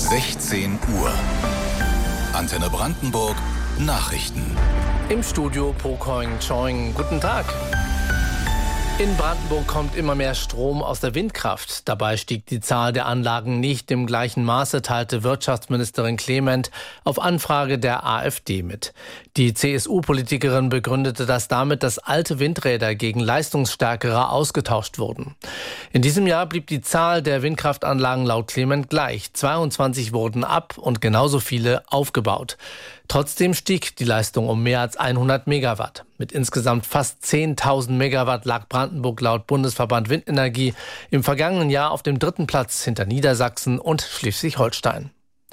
16 Uhr. Antenne Brandenburg Nachrichten. Im Studio Po Koing Choing. Guten Tag. In Brandenburg kommt immer mehr Strom aus der Windkraft. Dabei stieg die Zahl der Anlagen nicht im gleichen Maße, teilte Wirtschaftsministerin Clement auf Anfrage der AfD mit. Die CSU-Politikerin begründete das damit, dass alte Windräder gegen leistungsstärkere ausgetauscht wurden. In diesem Jahr blieb die Zahl der Windkraftanlagen laut Clement gleich. 22 wurden ab und genauso viele aufgebaut. Trotzdem stieg die Leistung um mehr als 100 Megawatt. Mit insgesamt fast 10.000 Megawatt lag Brandenburg laut Bundesverband Windenergie im vergangenen Jahr auf dem 3. Platz hinter Niedersachsen und Schleswig-Holstein.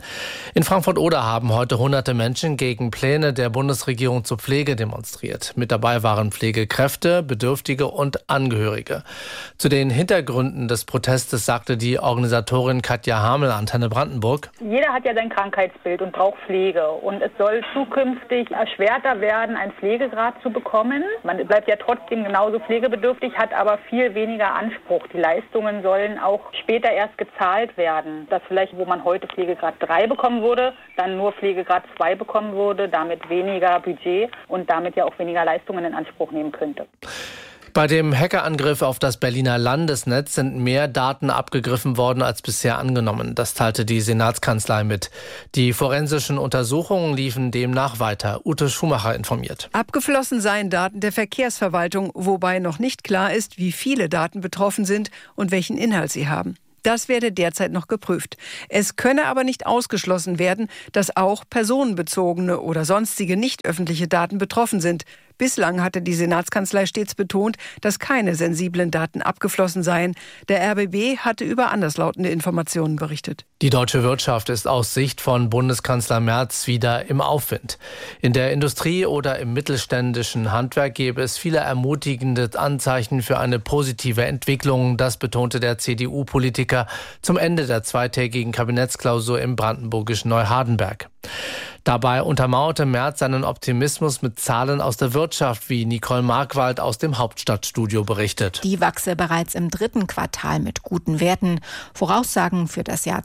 In Frankfurt-Oder haben heute hunderte Menschen gegen Pläne der Bundesregierung zur Pflege demonstriert. Mit dabei waren Pflegekräfte, Bedürftige und Angehörige. Zu den Hintergründen des Protestes sagte die Organisatorin Katja Hamel, Antenne Brandenburg: Jeder hat ja sein Krankheitsbild und braucht Pflege. Und es soll zukünftig erschwerter werden, einen Pflegegrad zu bekommen. Man bleibt ja trotzdem genauso pflegebedürftig, hat aber viel weniger Anspruch. Die Leistungen sollen auch später erst gezahlt werden. Das vielleicht, wo man heute Pflegegrad 3 bekommen würde, dann nur Pflegegrad 2 bekommen würde, damit weniger Budget und damit ja auch weniger Leistungen in Anspruch nehmen könnte. Bei dem Hackerangriff auf das Berliner Landesnetz sind mehr Daten abgegriffen worden als bisher angenommen. Das teilte die Senatskanzlei mit. Die forensischen Untersuchungen liefen demnach weiter. Ute Schumacher informiert. Abgeflossen seien Daten der Verkehrsverwaltung, wobei noch nicht klar ist, wie viele Daten betroffen sind und welchen Inhalt sie haben. Das werde derzeit noch geprüft. Es könne aber nicht ausgeschlossen werden, dass auch personenbezogene oder sonstige nicht öffentliche Daten betroffen sind. Bislang hatte die Senatskanzlei stets betont, dass keine sensiblen Daten abgeflossen seien. Der RBB hatte über anderslautende Informationen berichtet. Die deutsche Wirtschaft ist aus Sicht von Bundeskanzler Merz wieder im Aufwind. In der Industrie oder im mittelständischen Handwerk gäbe es viele ermutigende Anzeichen für eine positive Entwicklung. Das betonte der CDU-Politiker zum Ende der zweitägigen Kabinettsklausur im brandenburgischen Neuhardenberg. Dabei untermauerte Merz seinen Optimismus mit Zahlen aus der Wirtschaft, wie Nicole Markwald aus dem Hauptstadtstudio berichtet. Die wachse bereits im 3. Quartal mit guten Werten. Voraussagen für das Jahr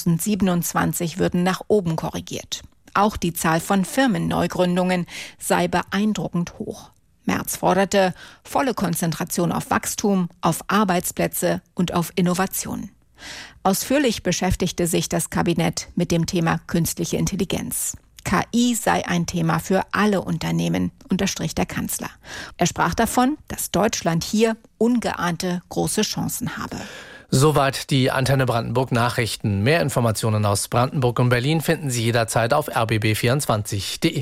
2027 würden nach oben korrigiert. Auch die Zahl von Firmenneugründungen sei beeindruckend hoch. Merz forderte volle Konzentration auf Wachstum, auf Arbeitsplätze und auf Innovation. Ausführlich beschäftigte sich das Kabinett mit dem Thema künstliche Intelligenz. KI sei ein Thema für alle Unternehmen, unterstrich der Kanzler. Er sprach davon, dass Deutschland hier ungeahnte große Chancen habe. Soweit die Antenne Brandenburg Nachrichten. Mehr Informationen aus Brandenburg und Berlin finden Sie jederzeit auf rbb24.de.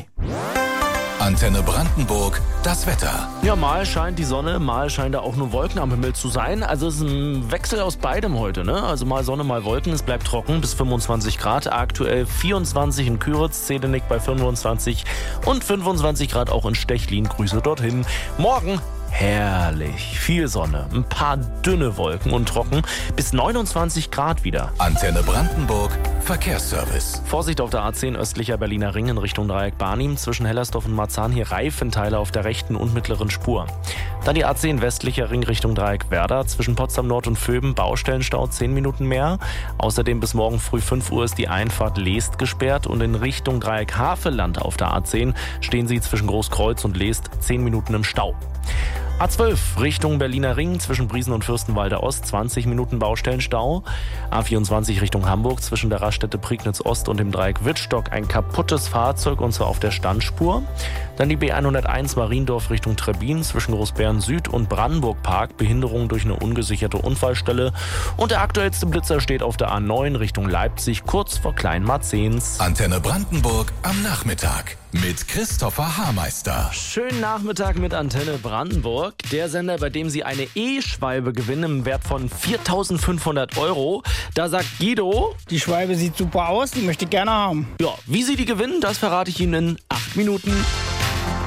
Antenne Brandenburg, das Wetter. Ja, mal scheint die Sonne, mal scheint da auch nur Wolken am Himmel zu sein. Also es ist ein Wechsel aus beidem heute, ne? Also mal Sonne, mal Wolken. Es bleibt trocken bis 25 Grad. Aktuell 24 in Küritz, Zedenick bei 25 und 25 Grad auch in Stechlin. Grüße dorthin. Morgen herrlich, viel Sonne, ein paar dünne Wolken und trocken, bis 29 Grad wieder. Antenne Brandenburg, Verkehrsservice. Vorsicht auf der A10 östlicher Berliner Ring in Richtung Dreieck Barnim, zwischen Hellersdorf und Marzahn hier Reifenteile auf der rechten und mittleren Spur. Dann die A10 westlicher Ring Richtung Dreieck Werder, zwischen Potsdam Nord und Vöben Baustellenstau 10 Minuten mehr. Außerdem bis morgen früh 5 Uhr ist die Einfahrt Leest gesperrt und in Richtung Dreieck Havelland auf der A10 stehen Sie zwischen Großkreuz und Leest 10 Minuten im Stau. A12 Richtung Berliner Ring zwischen Briesen und Fürstenwalde Ost 20 Minuten Baustellenstau. A24 Richtung Hamburg zwischen der Raststätte Prignitz Ost und dem Dreieck Wittstock ein kaputtes Fahrzeug und zwar auf der Standspur. Dann die B101 Mariendorf Richtung Trebbin zwischen Großbären Süd und Brandenburg Park. Behinderung durch eine ungesicherte Unfallstelle. Und der aktuellste Blitzer steht auf der A9 Richtung Leipzig kurz vor Kleinmarzens. Antenne Brandenburg am Nachmittag mit Christopher Haarmeister. Schönen Nachmittag mit Antenne Brandenburg. Der Sender, bei dem Sie eine E-Schwalbe gewinnen im Wert von 4.500 €. Da sagt Guido: Die Schwalbe sieht super aus, die möchte ich gerne haben. Ja, wie Sie die gewinnen, das verrate ich Ihnen in 8 Minuten.